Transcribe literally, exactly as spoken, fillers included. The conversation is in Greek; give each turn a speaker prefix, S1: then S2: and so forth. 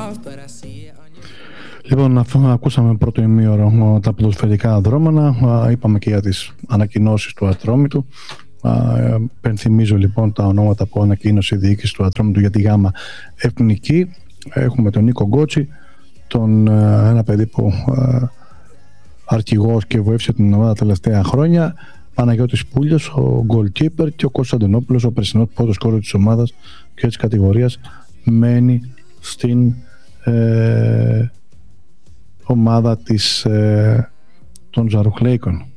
S1: Λοιπόν, αφού ακούσαμε πρώτο ημίωρο τα ποδοσφαιρικά δρόμενα, είπαμε και για τις ανακοινώσεις του Ατρόμητου. Πενθυμίζω λοιπόν τα ονόματα που ανακοίνωσε η διοίκηση του Ατρόμητου για τη ΓΑΜΑ Εθνική. Έχουμε τον Νίκο Γκότσι, τον, ένα παιδί που αρχηγός και βοήθησε την ομάδα τα τελευταία χρόνια, Παναγιώτης Πούλιος, ο goalkeeper, και ο Κώστας Αντωνόπουλος, ο περσινός πρώτος σκόρερ της ομάδας και της κατηγορίας, μένει στην ε, ομάδα της, ε, των Ζαρουχλέικων.